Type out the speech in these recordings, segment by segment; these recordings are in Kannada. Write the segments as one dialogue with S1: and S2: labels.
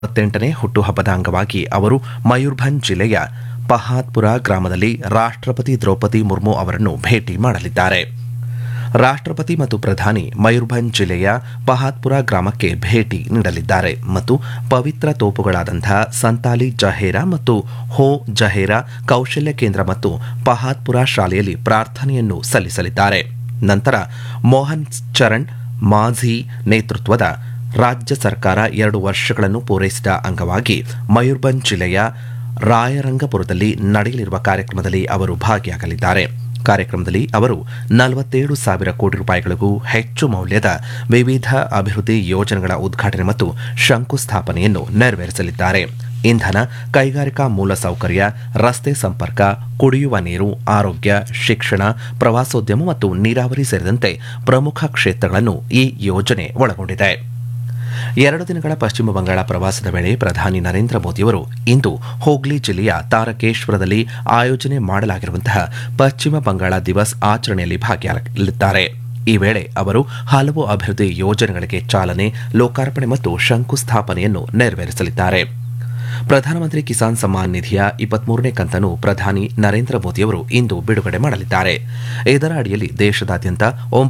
S1: 28ನೇ ಹುಟ್ಟುಹಬ್ಬದ ಅಂಗವಾಗಿ ಅವರು ಮಯೂರ್ಭಂಜ್ ಜಿಲ್ಲೆಯ ಪಹಾದ್ಪುರ ಗ್ರಾಮದಲ್ಲಿ ರಾಷ್ಟ್ರಪತಿ ದ್ರೌಪದಿ ಮುರ್ಮು ಅವರನ್ನು ಭೇಟಿ ಮಾಡಲಿದ್ದಾರೆ. ರಾಷ್ಟ್ರಪತಿ ಮತ್ತು ಪ್ರಧಾನಿ ಮಯೂರ್ಭಂಜ್ ಜಿಲ್ಲೆಯ ಪಹಾದ್ಪುರ ಗ್ರಾಮಕ್ಕೆ ಭೇಟಿ ನೀಡಲಿದ್ದಾರೆ ಮತ್ತು ಪವಿತ್ರ ತೋಪುಗಳಾದಂತಹ ಸಂತಾಲಿ ಜಹೇರಾ ಮತ್ತು ಹೋ ಜಹೇರಾ ಕೌಶಲ್ಯ ಕೇಂದ್ರ ಮತ್ತು ಪಹಾದ್ಪುರ ಶಾಲೆಯಲ್ಲಿ ಪ್ರಾರ್ಥನೆಯನ್ನು ಸಲ್ಲಿಸಲಿದ್ದಾರೆ. ನಂತರ ಮೋಹನ್ ಚರಣ್ ಮಾಝಿ ನೇತೃತ್ವದ ರಾಜ್ಯ ಸರ್ಕಾರ 2 ವರ್ಷಗಳನ್ನು ಪೂರೈಸಿದ ಅಂಗವಾಗಿ ಮಯೂರ್ಭಂಜ್ ಜಿಲ್ಲೆಯ ರಾಯರಂಗಪುರದಲ್ಲಿ ನಡೆಯಲಿರುವ ಕಾರ್ಯಕ್ರಮದಲ್ಲಿ ಅವರು ಭಾಗಿಯಾಗಲಿದ್ದಾರೆ. ಕಾರ್ಯಕ್ರಮದಲ್ಲಿ ಅವರು 47,000 ಕೋಟಿ ರೂಪಾಯಿಗಳಿಗೂ ಹೆಚ್ಚು ಮೌಲ್ಯದ ವಿವಿಧ ಅಭಿವೃದ್ಧಿ ಯೋಜನೆಗಳ ಉದ್ಘಾಟನೆ ಮತ್ತು ಶಂಕುಸ್ಥಾಪನೆಯನ್ನು ನೆರವೇರಿಸಲಿದ್ದಾರೆ. ಇಂಧನ, ಕೈಗಾರಿಕಾ ಮೂಲಸೌಕರ್ಯ, ರಸ್ತೆ ಸಂಪರ್ಕ, ಕುಡಿಯುವ ನೀರು, ಆರೋಗ್ಯ, ಶಿಕ್ಷಣ, ಪ್ರವಾಸೋದ್ಯಮ ಮತ್ತು ನೀರಾವರಿ ಸೇರಿದಂತೆ ಪ್ರಮುಖ ಕ್ಷೇತ್ರಗಳನ್ನು ಈ ಯೋಜನೆ ಒಳಗೊಂಡಿದೆ. 2 ದಿನಗಳ ಪಶ್ಚಿಮ ಬಂಗಾಳ ಪ್ರವಾಸದ ವೇಳೆ ಪ್ರಧಾನಿ ನರೇಂದ್ರ ಮೋದಿಯವರು ಇಂದು ಹೂಗ್ಲಿ ಜಿಲ್ಲೆಯ ತಾರಕೇಶ್ವರದಲ್ಲಿ ಆಯೋಜನೆ ಮಾಡಲಾಗಿರುವಂತಹ ಪಶ್ಚಿಮ ಬಂಗಾಳ ದಿವಸ್ ಆಚರಣೆಯಲ್ಲಿ ಭಾಗಿಯಾಗಲಿದ್ದಾರೆ. ಈ ವೇಳೆ ಅವರು ಹಲವು ಅಭಿವೃದ್ಧಿ ಯೋಜನೆಗಳಿಗೆ ಚಾಲನೆ, ಲೋಕಾರ್ಪಣೆ ಮತ್ತು ಶಂಕುಸ್ಥಾಪನೆಯನ್ನು ನೆರವೇರಿಸಲಿದ್ದಾರೆ. ಪ್ರಧಾನಮಂತ್ರಿ ಕಿಸಾನ್ ಸಮ್ಮಾನ್ ನಿಧಿಯ 23ನೇ ಕಂತನ್ನು ಪ್ರಧಾನಿ ನರೇಂದ್ರ ಮೋದಿಯವರು ಇಂದು ಬಿಡುಗಡೆ ಮಾಡಲಿದ್ದಾರೆ. ಇದರ ಅಡಿಯಲ್ಲಿ ದೇಶದಾದ್ಯಂತ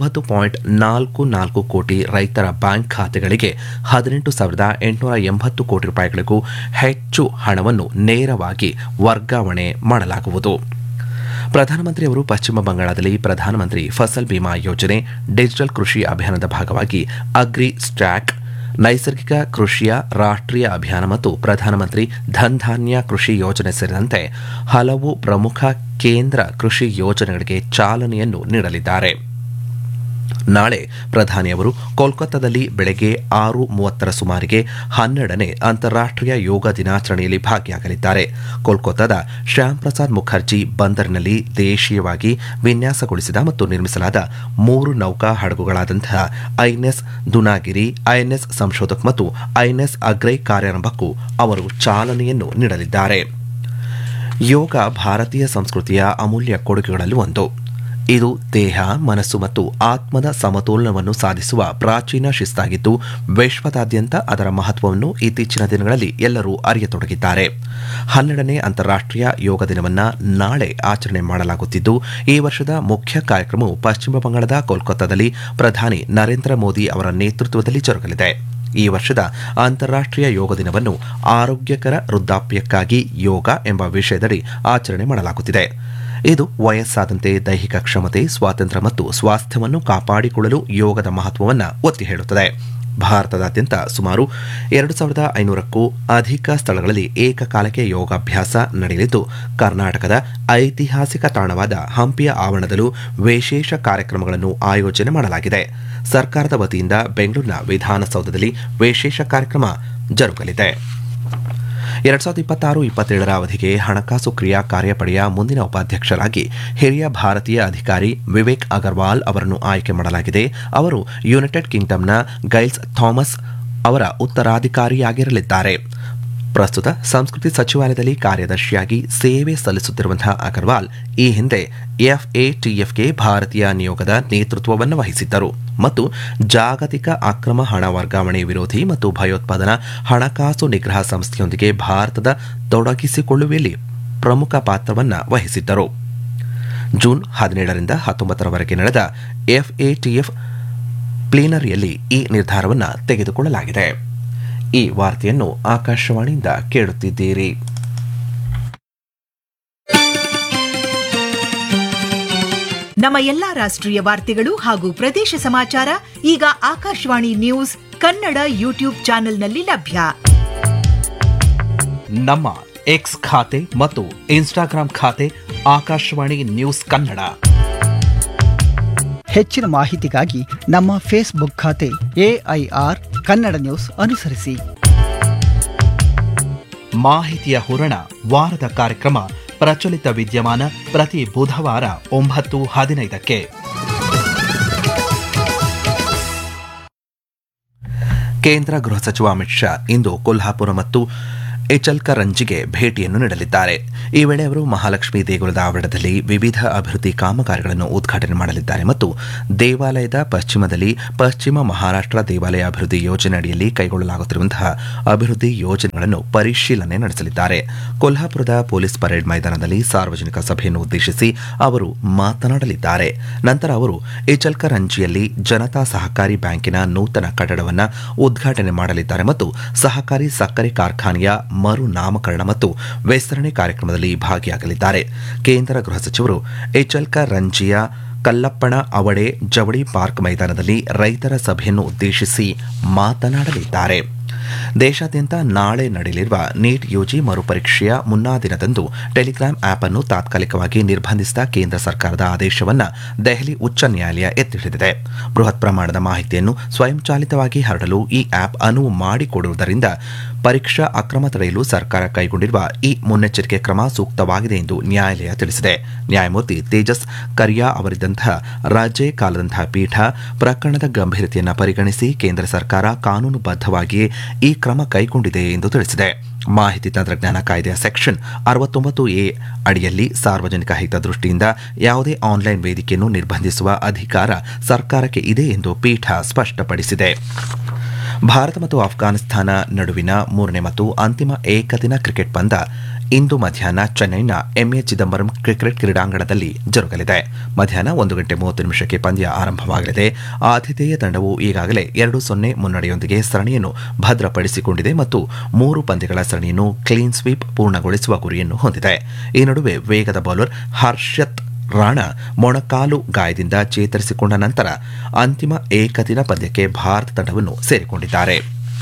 S1: 9.44 ಕೋಟಿ ರೈತರ ಬ್ಯಾಂಕ್ ಖಾತೆಗಳಿಗೆ 18,880 ಕೋಟಿ ರೂಪಾಯಿಗಳಿಗೂ ಹೆಚ್ಚು ಹಣವನ್ನು ನೇರವಾಗಿ ವರ್ಗಾವಣೆ ಮಾಡಲಾಗುವುದು. ಪ್ರಧಾನಮಂತ್ರಿ ಅವರು ಪಶ್ಚಿಮ ಬಂಗಾಳದಲ್ಲಿ ಪ್ರಧಾನಮಂತ್ರಿ ಫಸಲ್ ಬಿಮಾ ಯೋಜನೆ, ಡಿಜಿಟಲ್ ಕೃಷಿ ಅಭಿಯಾನದ ಭಾಗವಾಗಿ ಅಗ್ರಿ ಸ್ಟ್ಯಾಕ್, ನೈಸರ್ಗಿಕ ಕೃಷಿಯ ರಾಷ್ಟ್ರೀಯ ಅಭಿಯಾನ ಮತ್ತು ಪ್ರಧಾನಮಂತ್ರಿ ಧನ್ ಧಾನ್ಯ ಕೃಷಿ ಯೋಜನೆ ಸೇರಿದಂತೆ ಹಲವು ಪ್ರಮುಖ ಕೇಂದ್ರ ಕೃಷಿ ಯೋಜನೆಗಳಿಗೆ ಚಾಲನೆಯನ್ನು ನೀಡಲಿದ್ದಾರೆ. ನಾಳೆ ಪ್ರಧಾನಿ ಅವರು ಕೋಲ್ಕತ್ತಾದಲ್ಲಿ ಬೆಳಗ್ಗೆ 6:30 ಸುಮಾರಿಗೆ 12ನೇ ಅಂತಾರಾಷ್ಟ್ರೀಯ ಯೋಗ ದಿನಾಚರಣೆಯಲ್ಲಿ ಭಾಗಿಯಾಗಲಿದ್ದಾರೆ. ಕೋಲ್ಕತ್ತಾದ ಶ್ಯಾಮ್ ಪ್ರಸಾದ್ ಮುಖರ್ಜಿ ಬಂದರಿನಲ್ಲಿ ದೇಶೀಯವಾಗಿ ವಿನ್ಯಾಸಗೊಳಿಸಿದ ಮತ್ತು ನಿರ್ಮಿಸಲಾದ 3 ನೌಕಾ ಹಡಗುಗಳಾದಂತಹ ಐಎನ್ಎಸ್ ದುನಾಗಿರಿ, ಐಎನ್ಎಸ್ ಸಂಶೋಧಕ್ ಮತ್ತು ಐಎನ್ಎಸ್ ಅಗ್ರೈ ಕಾರ್ಯಾರಂಭಕ್ಕೂ ಅವರು ಚಾಲನೆಯನ್ನು ನೀಡಲಿದ್ದಾರೆ. ಯೋಗ ಭಾರತೀಯ ಸಂಸ್ಕೃತಿಯ ಅಮೂಲ್ಯ ಕೊಡುಗೆಗಳಲ್ಲಿ ಒಂದು. ಇದು ದೇಹ, ಮನಸ್ಸು ಮತ್ತು ಆತ್ಮದ ಸಮತೋಲನವನ್ನು ಸಾಧಿಸುವ ಪ್ರಾಚೀನ ಶಿಸ್ತಾಗಿದ್ದು, ವಿಶ್ವದಾದ್ಯಂತ ಅದರ ಮಹತ್ವವನ್ನು ಇತ್ತೀಚಿನ ದಿನಗಳಲ್ಲಿ ಎಲ್ಲರೂ ಅರಿಯತೊಡಗಿದ್ದಾರೆ. 12ನೇ ಅಂತಾರಾಷ್ಟ್ರೀಯ ಯೋಗ ದಿನವನ್ನು ನಾಳೆ ಆಚರಣೆ ಮಾಡಲಾಗುತ್ತಿದ್ದು, ಈ ವರ್ಷದ ಮುಖ್ಯ ಕಾರ್ಯಕ್ರಮವು ಪಶ್ಚಿಮ ಬಂಗಾಳದ ಕೋಲ್ಕತ್ತಾದಲ್ಲಿ ಪ್ರಧಾನಿ ನರೇಂದ್ರ ಮೋದಿ ಅವರ ನೇತೃತ್ವದಲ್ಲಿ ಜರುಗಲಿದೆ. ಈ ವರ್ಷದ ಅಂತಾರಾಷ್ಟ್ರೀಯ ಯೋಗ ದಿನವನ್ನು ಆರೋಗ್ಯಕರ ವೃದ್ಧಾಪ್ಯಕ್ಕಾಗಿ ಯೋಗ ಎಂಬ ವಿಷಯದಡಿ ಆಚರಣೆ ಮಾಡಲಾಗುತ್ತಿದೆ. ಇದು ವಯಸ್ಸಾದಂತೆ ದೈಹಿಕ ಕ್ಷಮತೆ, ಸ್ವಾತಂತ್ರ್ಯ ಮತ್ತು ಸ್ವಾಸ್ಥ್ಯವನ್ನು ಕಾಪಾಡಿಕೊಳ್ಳಲು ಯೋಗದ ಮಹತ್ವವನ್ನು ಒತ್ತಿ ಹೇಳುತ್ತದೆ. ಭಾರತದಾದ್ಯಂತ ಸುಮಾರು 2,500ಕ್ಕೂ ಅಧಿಕ ಸ್ಥಳಗಳಲ್ಲಿ ಏಕಕಾಲಕ್ಕೆ ಯೋಗಾಭ್ಯಾಸ ನಡೆಯಲಿದ್ದು, ಕರ್ನಾಟಕದ ಐತಿಹಾಸಿಕ ತಾಣವಾದ ಹಂಪಿಯ ಆವರಣದಲ್ಲೂ ವಿಶೇಷ ಕಾರ್ಯಕ್ರಮಗಳನ್ನು ಆಯೋಜನೆ ಮಾಡಲಾಗಿದೆ. ಸರ್ಕಾರದ ವತಿಯಿಂದ ಬೆಂಗಳೂರಿನ ವಿಧಾನಸೌಧದಲ್ಲಿ ವಿಶೇಷ ಕಾರ್ಯಕ್ರಮ ಜರುಗಲಿದೆ. 2026-27ರ ಅವಧಿಗೆ ಹಣಕಾಸು ಕ್ರಿಯಾ ಕಾರ್ಯಪಡೆಯ ಮುಂದಿನ ಉಪಾಧ್ಯಕ್ಷರಾಗಿ ಹಿರಿಯ ಭಾರತೀಯ ಅಧಿಕಾರಿ ವಿವೇಕ್ ಅಗರ್ವಾಲ್ ಅವರನ್ನು ಆಯ್ಕೆ ಮಾಡಲಾಗಿದೆ. ಅವರು ಯುನೈಟೆಡ್ ಕಿಂಗ್ಡಮ್ನ ಗೈಲ್ಸ್ ಥಾಮಸ್ ಅವರ ಉತ್ತರಾಧಿಕಾರಿಯಾಗಿರಲಿದ್ದಾರೆ. ಪ್ರಸ್ತುತ ಸಂಸ್ಕೃತಿ ಸಚಿವಾಲಯದಲ್ಲಿ ಕಾರ್ಯದರ್ಶಿಯಾಗಿ ಸೇವೆ ಸಲ್ಲಿಸುತ್ತಿರುವಂತಹ ಅಗರ್ವಾಲ್ ಈ ಹಿಂದೆ FATFಗೆ ಭಾರತೀಯ ನಿಯೋಗದ ನೇತೃತ್ವವನ್ನು ವಹಿಸಿದ್ದರು ಮತ್ತು ಜಾಗತಿಕ ಅಕ್ರಮ ಹಣ ವರ್ಗಾವಣೆ ವಿರೋಧಿ ಮತ್ತು ಭಯೋತ್ಪಾದನಾ ಹಣಕಾಸು ನಿಗ್ರಹ ಸಂಸ್ಥೆಯೊಂದಿಗೆ ಭಾರತದ ತೊಡಗಿಸಿಕೊಳ್ಳುವಲ್ಲಿ ಪ್ರಮುಖ ಪಾತ್ರವನ್ನು ವಹಿಸಿದ್ದರು. ಜೂನ್ 17ರಿಂದ 19ರವರೆಗೆ ನಡೆದ FATF ಪ್ಲೀನರಿಯಲ್ಲಿ ಈ ನಿರ್ಧಾರವನ್ನು ತೆಗೆದುಕೊಳ್ಳಲಾಗಿದೆ. ಈ ವಾರ್ತೆಯನ್ನು ಆಕಾಶವಾಣಿಯಿಂದ ಕೇಳುತ್ತಿದ್ದೀರಿ.
S2: ನಮ್ಮ ಎಲ್ಲಾ ರಾಷ್ಟ್ರೀಯ ವಾರ್ತೆಗಳು ಹಾಗೂ ಪ್ರದೇಶ ಸಮಾಚಾರ ಈಗ ಆಕಾಶವಾಣಿ ನ್ಯೂಸ್ ಕನ್ನಡ ಯೂಟ್ಯೂಬ್ ಚಾನೆಲ್ನಲ್ಲಿ ಲಭ್ಯ.
S1: ನಮ್ಮ ಎಕ್ಸ್ ಖಾತೆ ಮತ್ತು ಇನ್ಸ್ಟಾಗ್ರಾಂ ಖಾತೆ ಆಕಾಶವಾಣಿ ನ್ಯೂಸ್ ಕನ್ನಡ.
S3: ಹೆಚ್ಚಿನ ಮಾಹಿತಿಗಾಗಿ ನಮ್ಮ ಫೇಸ್ಬುಕ್ ಖಾತೆ AIR ಕನ್ನಡ ನ್ಯೂಸ್ ಅನುಸರಿಸಿ.
S1: ಮಾಹಿತಿಯ ಹೂರಣ ವಾರದ ಕಾರ್ಯಕ್ರಮ ಪ್ರಚಲಿತ ವಿದ್ಯಮಾನ ಪ್ರತಿ ಬುಧವಾರ 9:15ಕ್ಕೆ. ಕೇಂದ್ರ ಗೃಹ ಸಚಿವ ಅಮಿತ್ ಶಾ ಇಂದು ಕೊಲ್ಹಾಪುರ ಮತ್ತು ಇಚಲ್ಕರಂಜಿಗೆ ಭೇಟಿಯನ್ನು ನೀಡಲಿದ್ದಾರೆ. ಈ ವೇಳೆ ಅವರು ಮಹಾಲಕ್ಷ್ಮಿ ದೇಗುಲದ ಆವರಣದಲ್ಲಿ ವಿವಿಧ ಅಭಿವೃದ್ಧಿ ಕಾಮಗಾರಿಗಳನ್ನು ಉದ್ಘಾಟನೆ ಮಾಡಲಿದ್ದಾರೆ ಮತ್ತು ದೇವಾಲಯದ ಪಶ್ಚಿಮದಲ್ಲಿ ಪಶ್ಚಿಮ ಮಹಾರಾಷ್ಟ್ರ ದೇವಾಲಯ ಅಭಿವೃದ್ಧಿ ಯೋಜನೆ ಅಡಿಯಲ್ಲಿ ಕೈಗೊಳ್ಳಲಾಗುತ್ತಿರುವಂತಹ ಅಭಿವೃದ್ಧಿ ಯೋಜನೆಗಳನ್ನು ಪರಿಶೀಲನೆ ನಡೆಸಲಿದ್ದಾರೆ. ಕೊಲ್ಹಾಪುರದ ಪೊಲೀಸ್ ಪರೇಡ್ ಮೈದಾನದಲ್ಲಿ ಸಾರ್ವಜನಿಕ ಸಭೆಯನ್ನು ಉದ್ದೇಶಿಸಿ ಅವರು ಮಾತನಾಡಲಿದ್ದಾರೆ. ನಂತರ ಅವರು ಇಚಲ್ಕರಂಜಿಯಲ್ಲಿ ಜನತಾ ಸಹಕಾರಿ ಬ್ಯಾಂಕಿನ ನೂತನ ಕಟ್ಟಡವನ್ನು ಉದ್ಘಾಟನೆ ಮಾಡಲಿದ್ದಾರೆ ಮತ್ತು ಸಹಕಾರಿ ಸಕ್ಕರೆ ಕಾರ್ಖಾನೆಯ ಮರು ನಾಮಕರಣ ಮತ್ತು ವಿಸ್ತರಣೆ ಕಾರ್ಯಕ್ರಮದಲ್ಲಿ ಭಾಗಿಯಾಗಲಿದ್ದಾರೆ. ಕೇಂದ್ರ ಗೃಹ ಸಚಿವರು ಇಚಲ್ಕರಂಜಿಯ ಕಲ್ಲಪ್ಪಣ ಅವಡೆ ಜವಳಿ ಪಾರ್ಕ್ ಮೈದಾನದಲ್ಲಿ ರೈತರ ಸಭೆಯನ್ನು ಉದ್ದೇಶಿಸಿ ಮಾತನಾಡಲಿದ್ದಾರೆ. ದೇಶಾದ್ಯಂತ ನಾಳೆ ನಡೆಯಲಿರುವ ನೀಟ್ ಯುಜಿ ಮರುಪರೀಕ್ಷೆಯ ಮುನ್ನಾ ದಿನದಂದು ಟೆಲಿಗ್ರಾಮ್ ಆಪ್ ಅನ್ನು ತಾತ್ಕಾಲಿಕವಾಗಿ ನಿರ್ಬಂಧಿಸಿದ ಕೇಂದ್ರ ಸರ್ಕಾರದ ಆದೇಶವನ್ನು ದೆಹಲಿ ಉಚ್ಚ ನ್ಯಾಯಾಲಯ ಎತ್ತಿ ಹಿಡಿದಿದೆ. ಬೃಹತ್ ಪ್ರಮಾಣದ ಮಾಹಿತಿಯನ್ನು ಸ್ವಯಂಚಾಲಿತವಾಗಿ ಹರಡಲು ಈ ಆಪ್ ಅನುವು ಮಾಡಿಕೊಡುವುದರಿಂದ ಪರೀಕ್ಷಾ ಅಕ್ರಮ ತಡೆಯಲು ಸರ್ಕಾರ ಕೈಗೊಂಡಿರುವ ಈ ಮುನ್ನೆಚ್ಚರಿಕೆ ಕ್ರಮ ಸೂಕ್ತವಾಗಿದೆ ಎಂದು ನ್ಯಾಯಾಲಯ ತಿಳಿಸಿದೆ. ನ್ಯಾಯಮೂರ್ತಿ ತೇಜಸ್ ಕರಿಯಾ ಅವರಿದ್ದಂತಹ ರಾಜ್ಯ ಕಾಲದಂತಹ ಪೀಠ ಪ್ರಕರಣದ ಗಂಭೀರತೆಯನ್ನು ಪರಿಗಣಿಸಿ ಕೇಂದ್ರ ಸರ್ಕಾರ ಕಾನೂನುಬದ್ಧವಾಗಿಯೇ ಈ ಕ್ರಮ ಕೈಗೊಂಡಿದೆ ಎಂದು ತಿಳಿಸಿದೆ. ಮಾಹಿತಿ ತಂತ್ರಜ್ಞಾನ ಕಾಯ್ದೆಯ ಸೆಕ್ಷನ್ 69A ಅಡಿಯಲ್ಲಿ ಸಾರ್ವಜನಿಕ ಹಿತದೃಷ್ಟಿಯಿಂದ ಯಾವುದೇ ಆನ್ಲೈನ್ ವೇದಿಕೆಯನ್ನು ನಿರ್ಬಂಧಿಸುವ ಅಧಿಕಾರ ಸರ್ಕಾರಕ್ಕೆ ಇದೆ ಎಂದು ಪೀಠ ಸ್ಪಷ್ಟಪಡಿಸಿದೆ. ಭಾರತ ಮತ್ತು ಆಫ್ಘಾನಿಸ್ತಾನ ನಡುವಿನ ಮೂರನೇ ಮತ್ತು ಅಂತಿಮ ಏಕದಿನ ಕ್ರಿಕೆಟ್ ಪಂದ್ಯ ಇಂದು ಮಧ್ಯಾಹ್ನ ಚೆನ್ನೈನ ಎಂಎ ಚಿದಂಬರಂ ಕ್ರಿಕೆಟ್ ಕ್ರೀಡಾಂಗಣದಲ್ಲಿ ಜರುಗಲಿದೆ. ಮಧ್ಯಾಹ್ನ 1:30 ಪಂದ್ಯ ಆರಂಭವಾಗಲಿದೆ. ಆತಿಥೇಯ ತಂಡವು ಈಗಾಗಲೇ 2-0 ಮುನ್ನಡೆಯೊಂದಿಗೆ ಸರಣಿಯನ್ನು ಭದ್ರಪಡಿಸಿಕೊಂಡಿದೆ ಮತ್ತು 3 ಪಂದ್ಯಗಳ ಸರಣಿಯನ್ನು ಕ್ಲೀನ್ ಸ್ವೀಪ್ ಪೂರ್ಣಗೊಳಿಸುವ ಗುರಿಯನ್ನು ಹೊಂದಿದೆ. ಈ ನಡುವೆ ವೇಗದ ಬೌಲರ್ ಹರ್ಷತ್ ರಾಣಾ ಮೊಣಕಾಲು ಗಾಯದಿಂದ ಚೇತರಿಸಿಕೊಂಡ ನಂತರ ಅಂತಿಮ ಏಕದಿನ ಪಂದ್ಯಕ್ಕೆ ಭಾರತ ತಂಡವನ್ನು ಸೇರಿಕೊಂಡಿದ್ದಾರೆ.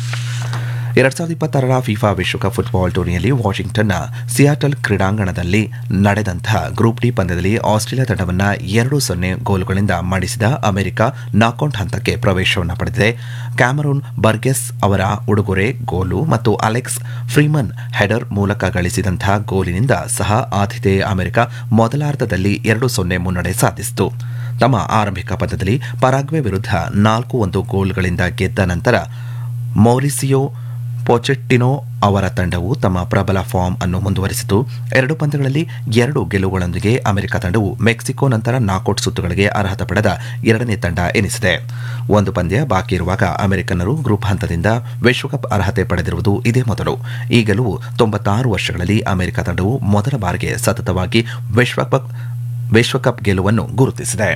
S1: 2026ರ ಫಿಫಾ ವಿಶ್ವಕಪ್ ಫುಟ್ಬಾಲ್ ಟೂರ್ನಿಯಲ್ಲಿ ವಾಷಿಂಗ್ಟನ್ನ ಸಿಯಾಟಲ್ ಕ್ರೀಡಾಂಗಣದಲ್ಲಿ ನಡೆದಂತಹ ಗ್ರೂಪ್ ಡಿ ಪಂದ್ಯದಲ್ಲಿ ಆಸ್ಟ್ರೇಲಿಯಾ ತಂಡವನ್ನು 2-0 ಗೋಲುಗಳಿಂದ ಮಣಿಸಿದ ಅಮೆರಿಕ ನಾಕೌಟ್ ಹಂತಕ್ಕೆ ಪ್ರವೇಶವನ್ನು ಪಡೆದಿದೆ. ಕ್ಯಾಮರೂನ್ ಬರ್ಗೆಸ್ ಅವರ ಉಡುಗೊರೆ ಗೋಲು ಮತ್ತು ಅಲೆಕ್ಸ್ ಫ್ರೀಮನ್ ಹೆಡರ್ ಮೂಲಕ ಗಳಿಸಿದಂತಹ ಗೋಲಿನಿಂದ ಸಹ ಆತಿಥೇಯ ಅಮೆರಿಕ ಮೊದಲಾರ್ಧದಲ್ಲಿ 2-0 ಮುನ್ನಡೆ ಸಾಧಿಸಿತು. ತಮ್ಮ ಆರಂಭಿಕ ಪಂದ್ಯದಲ್ಲಿ ಪರಾಗ್ವೆ ವಿರುದ್ಧ 4-1 ಗೋಲುಗಳಿಂದ ಗೆದ್ದ ನಂತರ ಮೌರಿಸಿಯೋ ಪೊಚೆಟ್ಟಿನೋ ಅವರ ತಂಡವು ತಮ್ಮ ಪ್ರಬಲ ಫಾರ್ಮ್ ಅನ್ನು ಮುಂದುವರಿಸಿತು. 2 ಪಂದ್ಯಗಳಲ್ಲಿ 2 ಗೆಲುವುಗಳೊಂದಿಗೆ ಅಮೆರಿಕ ತಂಡವು ಮೆಕ್ಸಿಕೋ ನಂತರ ನಾಕೌಟ್ ಸುತ್ತುಗಳಿಗೆ ಅರ್ಹತೆ ಪಡೆದ 2ನೇ ತಂಡ ಎನಿಸಿದೆ. 1 ಪಂದ್ಯ ಬಾಕಿ ಇರುವಾಗ ಅಮೆರಿಕನ್ನರು ಗ್ರೂಪ್ ಹಂತದಿಂದ ವಿಶ್ವಕಪ್ ಅರ್ಹತೆ ಪಡೆದಿರುವುದು ಇದೇ ಮೊದಲು. ಈ ಗೆಲುವು 96 ವರ್ಷಗಳಲ್ಲಿ ಅಮೆರಿಕ ತಂಡವು ಮೊದಲ ಬಾರಿಗೆ ಸತತವಾಗಿ ವಿಶ್ವಕಪ್ ಗೆಲುವನ್ನು ಗುರುತಿಸಿದೆ.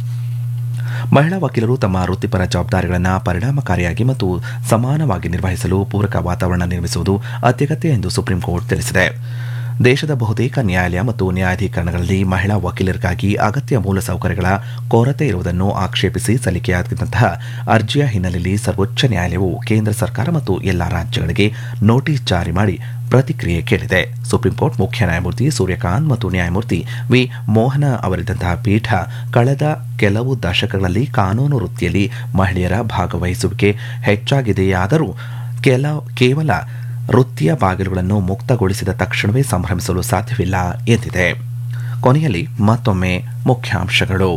S1: ಮಹಿಳಾ ವಕೀಲರು ತಮ್ಮ ವೃತ್ತಿಪರ ಜವಾಬ್ದಾರಿಗಳನ್ನು ಪರಿಣಾಮಕಾರಿಯಾಗಿ ಮತ್ತು ಸಮಾನವಾಗಿ ನಿರ್ವಹಿಸಲು ಪೂರಕ ವಾತಾವರಣ ನಿರ್ಮಿಸುವುದು ಅತ್ಯಗತ್ಯ ಎಂದು ಸುಪ್ರೀಂ ಕೋರ್ಟ್ ತಿಳಿಸಿದೆ. ದೇಶದ ಬಹುತೇಕ ನ್ಯಾಯಾಲಯ ಮತ್ತು ನ್ಯಾಯಾಧೀಕರಣಗಳಲ್ಲಿ ಮಹಿಳಾ ವಕೀಲರಿಗಾಗಿ ಅಗತ್ಯ ಮೂಲಸೌಕರ್ಯಗಳ ಕೊರತೆ ಇರುವುದನ್ನು ಆಕ್ಷೇಪಿಸಿ ಸಲ್ಲಿಕೆಯಾಗಿದ್ದಂತಹ ಅರ್ಜಿಯ ಹಿನ್ನೆಲೆಯಲ್ಲಿ ಸರ್ವೋಚ್ಚ ನ್ಯಾಯಾಲಯವು ಕೇಂದ್ರ ಸರ್ಕಾರ ಮತ್ತು ಎಲ್ಲಾ ರಾಜ್ಯಗಳಿಗೆ ನೋಟಿಸ್ ಜಾರಿ ಮಾಡಿ ಪ್ರತಿಕ್ರಿಯೆ ಕೇಳಿದೆ. ಸುಪ್ರೀಂ ಕೋರ್ಟ್ ಮುಖ್ಯ ನ್ಯಾಯಮೂರ್ತಿ ಸೂರ್ಯಕಾಂತ್ ಮತ್ತು ನ್ಯಾಯಮೂರ್ತಿ ವಿ ಮೋಹನ ಅವರಿದ್ದಂತಹ ಪೀಠ ಕಳೆದ ಕೆಲವು ದಶಕಗಳಲ್ಲಿ ಕಾನೂನು ವೃತ್ತಿಯಲ್ಲಿ ಮಹಿಳೆಯರ ಭಾಗವಹಿಸುವಿಕೆ ಹೆಚ್ಚಾಗಿದೆಯಾದರೂ ಕೇವಲ ವೃತ್ತಿಯ ಬಾಗಿಲುಗಳನ್ನು ಮುಕ್ತಗೊಳಿಸಿದ ತಕ್ಷಣವೇ ಸಂಭ್ರಮಿಸಲು ಸಾಧ್ಯವಿಲ್ಲ ಎಂದಿದೆ. ಕೊನೆಯಲ್ಲಿ ಮತ್ತೊಮ್ಮೆ ಮುಖ್ಯಾಂಶಗಳು.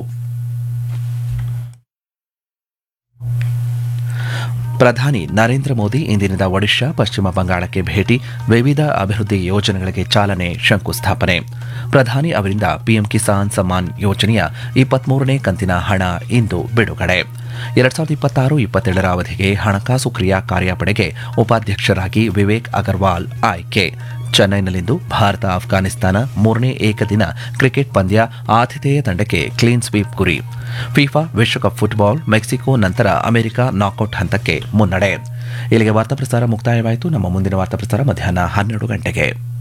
S1: ಪ್ರಧಾನಿ ನರೇಂದ್ರ ಮೋದಿ ಇಂದಿನಿಂದ ಒಡಿಶಾ, ಪಶ್ಚಿಮ ಬಂಗಾಳಕ್ಕೆ ಭೇಟಿ, ವಿವಿಧ ಅಭಿವೃದ್ಧಿ ಯೋಜನೆಗಳಿಗೆ ಚಾಲನೆ, ಶಂಕುಸ್ಥಾಪನೆ. ಪ್ರಧಾನಿ ಅವರಿಂದ ಪಿಎಂ ಕಿಸಾನ್ ಸಮ್ಮಾನ್ ಯೋಜನೆಯ 23ನೇ ಕಂತಿನ ಹಣ ಇಂದು ಬಿಡುಗಡೆ. 2026-27ರ ಅವಧಿಗೆ ಹಣಕಾಸು ಕ್ರಿಯಾ ಕಾರ್ಯಪಡೆಗೆ ಉಪಾಧ್ಯಕ್ಷರಾಗಿ ವಿವೇಕ್ ಅಗರ್ವಾಲ್ ಆಯ್ಕೆ. ಚೆನ್ನೈನಲ್ಲಿಂದು ಭಾರತ ಆಫ್ಘಾನಿಸ್ತಾನ 3ನೇ ಏಕದಿನ ಕ್ರಿಕೆಟ್ ಪಂದ್ಯ, ಆತಿಥೇಯ ತಂಡಕ್ಕೆ ಕ್ಲೀನ್ ಸ್ವೀಪ್ ಗುರಿ. ಫಿಫಾ ವಿಶ್ವಕಪ್ ಫುಟ್ಬಾಲ್, ಮೆಕ್ಸಿಕೋ ನಂತರ ಅಮೆರಿಕ ನಾಕೌಟ್ ಹಂತಕ್ಕೆ ಮುನ್ನಡೆ. ಇಲ್ಲಿಗೆ ವಾರ್ತಾ ಪ್ರಸಾರ ಮುಕ್ತಾಯವಾಯಿತು. ನಮ್ಮ ಮುಂದಿನ ವಾರ್ತಾ ಪ್ರಸಾರ ಮಧ್ಯಾಹ್ನ 12 ಗಂಟೆಗೆ.